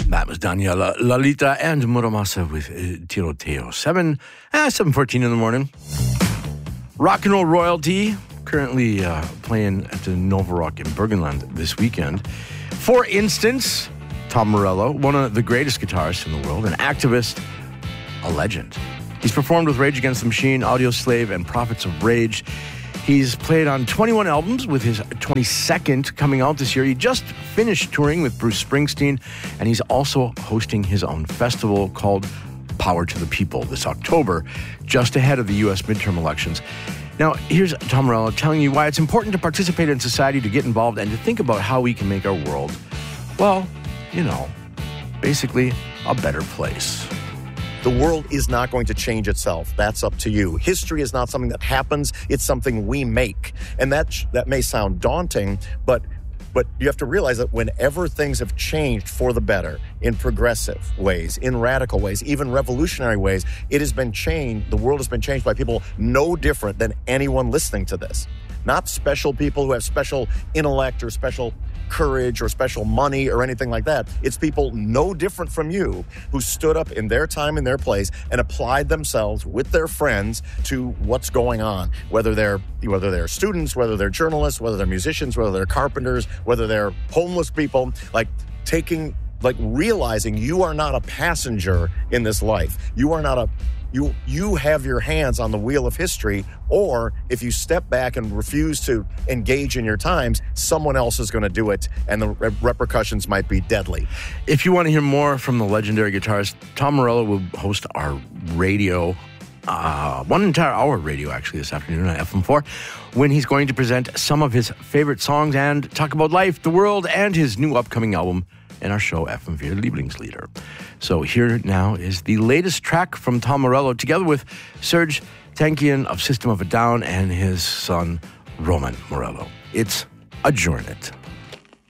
That was Daniela Lalita and Muramasa with Tiroteo. 7:14 in the morning. Rock and roll royalty currently playing at the Nova Rock in Bergenland this weekend. For instance, Tom Morello, one of the greatest guitarists in the world, an activist, a legend. He's performed with Rage Against the Machine, Audioslave, and Prophets of Rage. He's played on 21 albums, with his 22nd coming out this year. He just finished touring with Bruce Springsteen, and he's also hosting his own festival called Power to the People this October, just ahead of the U.S. midterm elections. Now, here's Tom Morello telling you why it's important to participate in society, to get involved, and to think about how we can make our world, well, basically a better place. The world is not going to change itself. That's up to you. History is not something that happens. It's something we make. And that may sound daunting, but you have to realize that whenever things have changed for the better, in progressive ways, in radical ways, even revolutionary ways, it has been changed. The world has been changed by people no different than anyone listening to this. Not special people who have special intellect or special courage or special money or anything like that. It's people no different from you who stood up in their time and their place and applied themselves with their friends to what's going on, whether they're students, whether they're journalists, whether they're musicians, whether they're carpenters, whether they're homeless people, realizing you are not a passenger in this life. You are not you have your hands on the wheel of history, or if you step back and refuse to engage in your times, someone else is going to do it, and the repercussions might be deadly. If you want to hear more from the legendary guitarist, Tom Morello will host our radio, one entire hour radio actually this afternoon on FM4, when he's going to present some of his favorite songs and talk about life, the world, and his new upcoming album in our show, FM4 Lieblingslieder. So here now is the latest track from Tom Morello, together with Serge Tankian of System of a Down and his son, Roman Morello. It's Adjourn It.